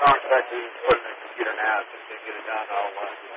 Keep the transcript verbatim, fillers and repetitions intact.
contact the put in the computer now so we can get it done all uh,